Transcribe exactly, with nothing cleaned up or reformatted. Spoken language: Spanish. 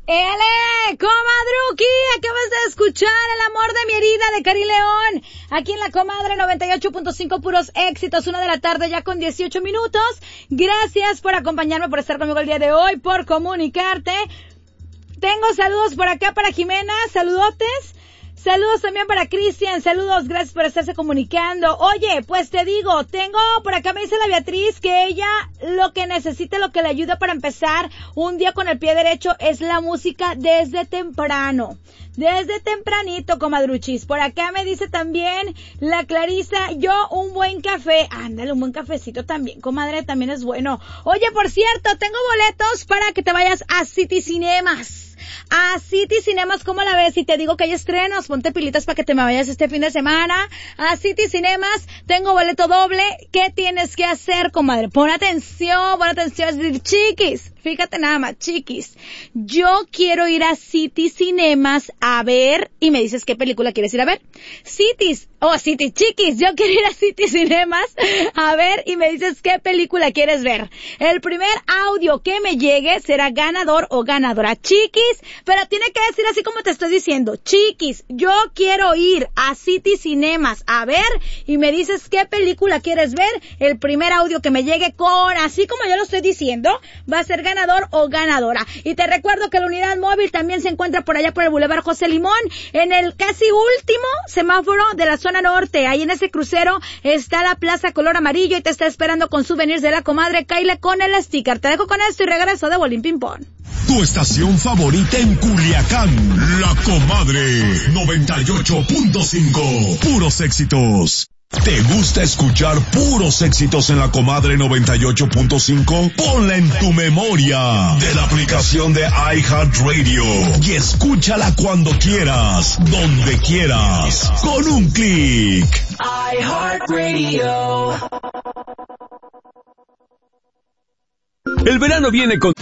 ¡Ele! ¡Comadruki! Acabas de escuchar El amor de mi herida de Cari León. Aquí en La Comadre noventa y ocho punto cinco, puros éxitos. Una de la tarde ya con dieciocho minutos. Gracias por acompañarme, por estar conmigo el día de hoy, por comunicarte. Tengo saludos por acá para Jimena. Saludotes. Saludos también para Cristian, saludos, gracias por estarse comunicando. Oye, pues te digo, tengo, por acá me dice la Beatriz que ella lo que necesita, lo que le ayuda para empezar un día con el pie derecho es la música desde temprano. Desde tempranito, comadruchis. Por acá me dice también la Clarisa, yo un buen café. Ándale, un buen cafecito también, comadre, también es bueno. Oye, por cierto, tengo boletos para que te vayas a City Cinemas. A City Cinemas, ¿cómo la ves? Y te digo que hay estrenos, ponte pilitas para que te me vayas este fin de semana. A City Cinemas, tengo boleto doble. ¿Qué tienes que hacer, comadre? Pon atención, pon atención, es decir, chiquis. Fíjate nada más, chiquis. Yo quiero ir a City Cinemas a ver, y me dices qué película quieres ir a ver. Cities, oh, City, chiquis, yo quiero ir a City Cinemas a ver, y me dices qué película quieres ver. El primer audio que me llegue será ganador o ganadora, chiquis, pero tiene que decir así como te estoy diciendo, chiquis, yo quiero ir a City Cinemas a ver, y me dices qué película quieres ver. El primer audio que me llegue con, así como yo lo estoy diciendo, va a ser ganador ganador o ganadora. Y te recuerdo que la unidad móvil también se encuentra por allá por el Boulevard José Limón, en el casi último semáforo de la zona norte. Ahí en ese crucero está la plaza color amarillo y te está esperando con souvenirs de La Comadre. Cáile con el sticker. Te dejo con esto y regreso de Bolín Ping Pong. Tu estación favorita en Culiacán, La Comadre noventa y ocho punto cinco. Puros éxitos. ¿Te gusta escuchar puros éxitos en La Comadre noventa y ocho punto cinco? Ponla en tu memoria de la aplicación de iHeartRadio y escúchala cuando quieras, donde quieras, con un clic. iHeartRadio. El verano viene con